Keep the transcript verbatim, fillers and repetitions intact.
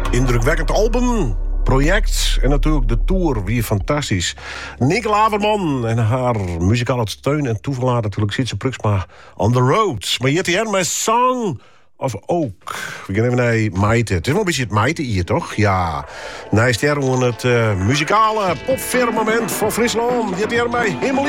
Indrukwekkend album, project en natuurlijk de tour, weer fantastisch. Nicole Averman en haar muzikale steun en toeverlaat natuurlijk Sietse Pruksma on the road. Maar hier met Song of Oak. We gaan even naar Maite. Het is wel een beetje het Maite hier, toch? Ja. Nee, sterren het uh, muzikale popfirmament van Friesland. Hier met Hemel